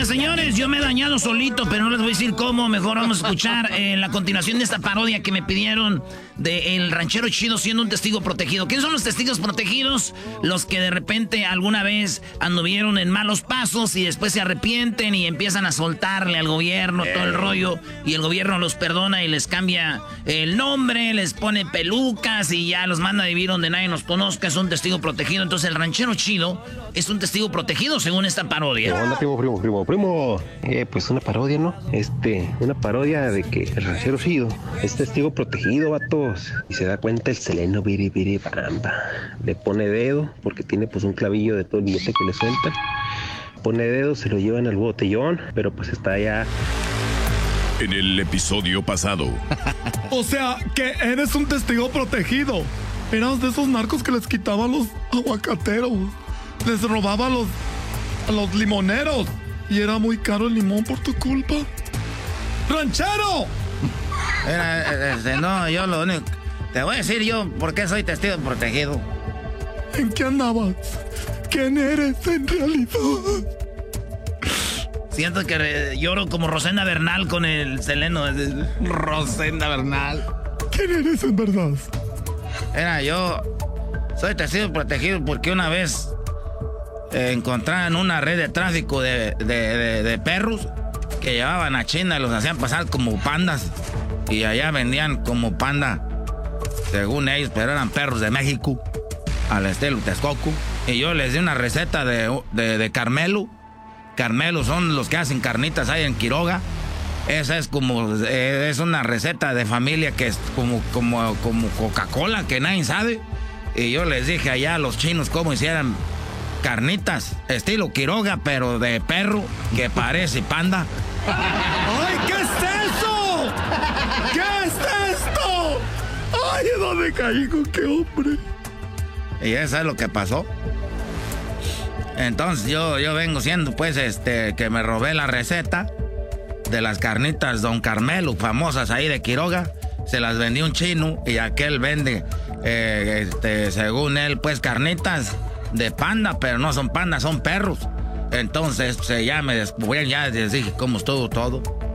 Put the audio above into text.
señores, yo me he dañado solito, pero no les voy a decir cómo. Mejor vamos a escuchar la continuación de esta parodia que me pidieron de El Ranchero Chido siendo un testigo protegido. ¿Quiénes son los testigos protegidos? Los que de repente alguna vez anduvieron en malos pasos y después se arrepienten y empiezan a soltarle al gobierno todo el rollo, y el gobierno los perdona y les cambia el nombre, les pone pelucas y ya los manda a vivir donde nadie nos conozca. Es un testigo protegido. Entonces El Ranchero Chido es un testigo protegido según esta parodia. ¿Qué onda, primo? Pues una parodia, ¿no? Una parodia de que El Ranchero Chido es testigo protegido, vatos. Y se da cuenta el seleno, biri, baramba. Le pone dedo, porque tiene pues un clavillo de todo el billete que le sueltan. Pone dedo, se lo llevan al botellón, pero pues está allá. En el episodio pasado. O sea, que eres un testigo protegido. Eras de esos narcos que les quitaban los aguacateros. Les robaba a los limoneros. Y era muy caro el limón por tu culpa. ¡Ranchero! No, yo lo único... Te voy a decir yo por qué soy testigo protegido. ¿En qué andabas? ¿Quién eres en realidad? Siento que lloro como Rosenda Bernal con el seleno. Rosenda Bernal. ¿Quién eres en verdad? Yo soy testigo protegido porque una vez encontraron una red de tráfico de perros que llevaban a China y los hacían pasar como pandas. Y allá vendían como panda, según ellos, pero eran perros de México, al estilo Texcoco. Y yo les di una receta de Carmelo. Carmelo son los que hacen carnitas ahí en Quiroga. Esa es es una receta de familia que es como Coca-Cola, que nadie sabe. Y yo les dije allá a los chinos cómo hicieran carnitas, estilo Quiroga, pero de perro, que parece panda. ¡Ay, qué es eso! ¿Qué es esto? ¡Ay, dónde caí con qué hombre! Y eso es lo que pasó. Entonces yo vengo siendo pues que me robé la receta de las carnitas Don Carmelo, famosas ahí de Quiroga. Se las vendí un chino y aquel vende, según él, pues carnitas de panda, pero no son pandas, son perros. Entonces ya me descubrieron, ya les dije cómo estuvo todo.